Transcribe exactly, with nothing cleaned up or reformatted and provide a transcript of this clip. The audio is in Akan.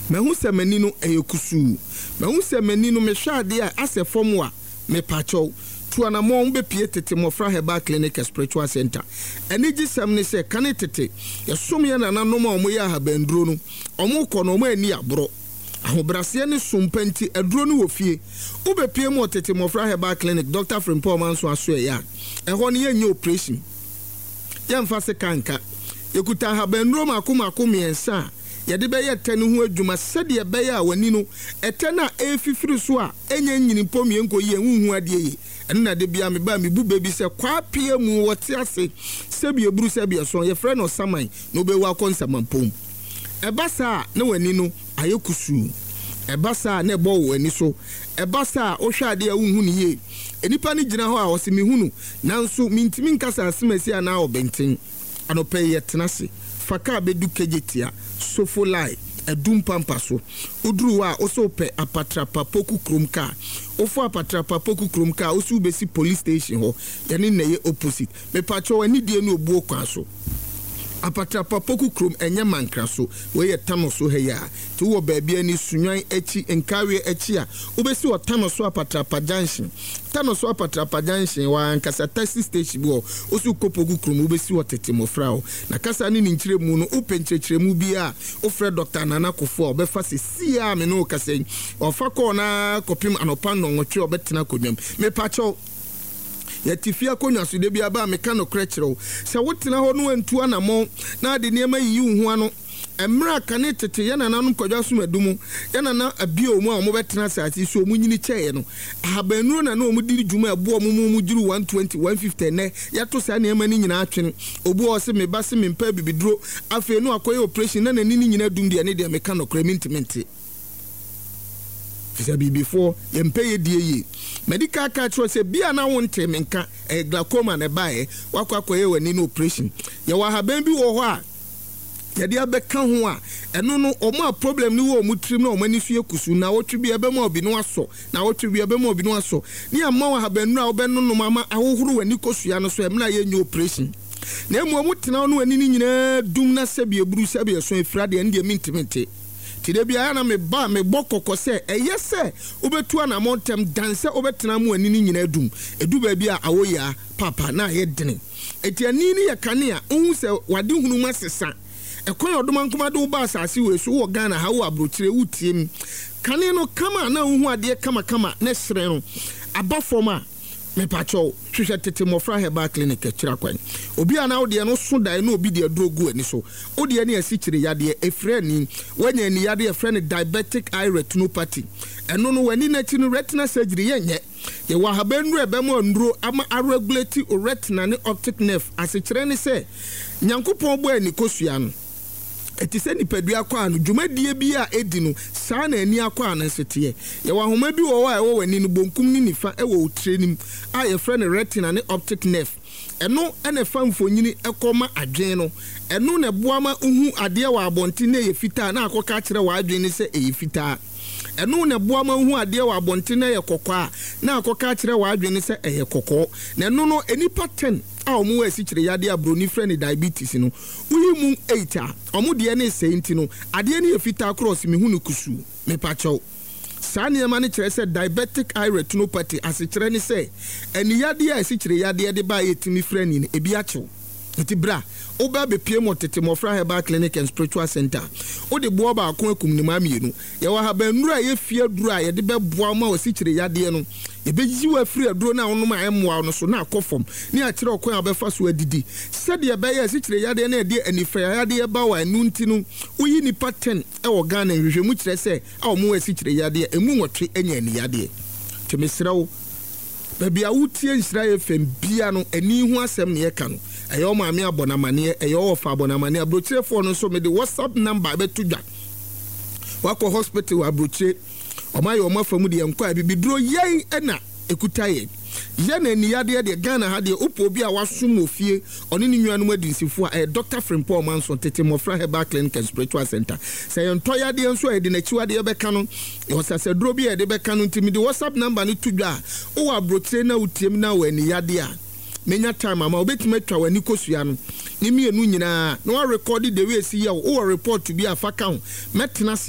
Mahu se mani no eye kusu. Mahu se mani no me hwa ade a ase fom wa me pacho. Tuana mo mbe pie tete Mofra Herbal Clinic Spiritual Center. Eni gisam ne se kane tete. Ye som ye na nanom a omo ye ahabanduro no. Omo kɔ no omo ani abro. Ahobrase ne sompanti aduro no wofie. Ube pie mo tete Mofra Herbal Clinic Doctor Frimpong Manso aso ya. Ehɔ ne ye nye operation. Ye mfa se kanka. Yekuta ahabanduro makoma akoma ensa. Yade bɛyɛ tɛne ho adwuma sɛdeɛ bɛyɛ a wani no ɛtɛna efifiri so a enye nyini pom ye nkoyi enhu ade yi ɛno na de bia me ba me bu baby sɛ kwa pie mu wɔte ase sɛbi eburu sɛbi ɛso ye frɛ no saman no be wa konsaman pom ɛba saa na wani no ayɛ kusu ɛba saa na ɛbɔ wani so ɛba saa o hwɛ ade a unhu ne ye enipa ne gyina hɔ a wɔse me hunu nanso mintimi nkasa asemasi ana obenten anopɛ yɛ tenase faka bedu kejetia sofolai edum pampaso udruwa oso pe apatrapa poku kromka ofo apatrapa poku kromka osu besi police station ho yani na ye opposite me pacho wani die no obuo kwa so apatrapa poku krom enye mankra so we ye tano so he ya ti wo baabi ani sunwan echi enkawe echi a obesi wo tano so apatrapa junction tano so apatrapa junction wa nkasa taxi station bo osu kopoku krom obesi wo tete Mofra o na kasa ni nkyire mu no openkyekire mu bi a ofre Doctor Nana Kofo obefa se sia me no kasa ofa ko na kopim anopa no nwotwe obetena kodwam me pacho yatifia konwa so de bia ba meka no krechero se wotena ho no antu anamo na de niema yi hu ano emra kane tete yana nanom kodwa so madumu yana na abio mu a mo betena saati so mu nyini kyeye no ahabanuro na na o mu diri dwuma abo mu mu giru one twenty one fifty ne yato sa niema ni nyina atwene obu o se me ba se me mpa bibiduro afi no akoye operation na na ni nyina dum de ne de meka no kremintment Fisabi before yempeye die ye medical card say bia na wonte menka e glaucoma na bae wakwa akoye wani no operation ye wa haban bi wo ho a ye de abeka ho a eno no omo problem ni wo mu trim na omo ani so yekusu na wotwe bi ebe ma obi no aso na wotwe bi ebe ma obi no aso ni amma wa haban nu a obenu no mama ahohuru wani kosua no so emna ye nyu operation na emu omo tena no wani ni nyina dum na sebi eburu sebi eso efrade ende mintimenti Tide bia na me ba me bokoko se eye se obetu na montem danse obetena mu ani ni nyina dum edu ba bia awoya papa na ye dene eti ani ni ye kane a ohun se wade hunu masesa ekon odoma nkoma do ba asase we so wo Ghana ha wo abrochire wutiem kane no kama na ohun ade kama kama na sere no abafoma me pacho hwehwe tete Mofra Herbal Clinic akira kwan obi ana wo de no so dai na obi de drogu ani so wo de ne asi kire yade efre ni wanya ni yade efre ni diabetic eye retinopathy eno no wani na chi no retina surgery yenye ye wa habanru ebe mo nduro ama regulate retina ne optic nerve asekire ni se nyankopon bo ani kosua no etise ni pedua kwa no dwumadie bi a edi no saa na ani akwa na sete ye wa homa bi wo wa e wo wani no bonkum ni nifa e wo trenim a ye frɛ ne retina ne optic nerve eno ene fa mfonyini ekoma adwen no eno ne boama uhu ade wa abonti na ye fita na akoka kire wa adwen ni se e fita eno ne boama uhu ade wa abonti na ye kokwa na akoka kire wa adwen ni se e kokko na eno no enipa ten a omu wa si kire yade abroni frɛ ne diabetes no uyi mu eight a omu de ne senti no ade ne ye fita cross mi hunu kusu me pacho Sani amani kire se diabetic eye retinopathy asikire ni se eni yade a asikire yade de ba yetimi frani ne ebi achew enti bra oba be pie mo tete Mofra Herbal Clinic and Spiritual Center o de boa ba akon akum ni mamienu ye wa ha ba nura ye fie duru a ye de be boa ma asikire yade no e be ji wa free aduro na onoma emwa no so na akofom ni akire okon abefa so adidi sede ye be ye asikire yade na de anifa yade ba wa anu nti no uyi ni pattern e wo Ghana hwehwemu kire se a omo asikire yade emu nwotwe enya ani yade temesrew baby a wutie Israel fem bia no ani hu asem ne ye ka no eyo maami abonamane eyo ofa abonamane abrochirefo no so me de WhatsApp number betudwa wako hospital abrochire omaye omafamu de enko bibiduro yen ena ekutaye yena ni yade de Ghana ha de opo bi a wasom ofie oni ni nnuanu adinsifo a Doctor Frimpong Manso tete Mofra Herbal Clinic and Spiritual Center say entoya de enso e de na chiwa de beka no e osaseduro bi e de beka no ntimi de WhatsApp number ni tudwa o wa abrochire na utiem na wani yade a menya time ama obetime atwa wani kosua no ni mienu nyina na wa record the way see ya o report to be a fa ka ho metena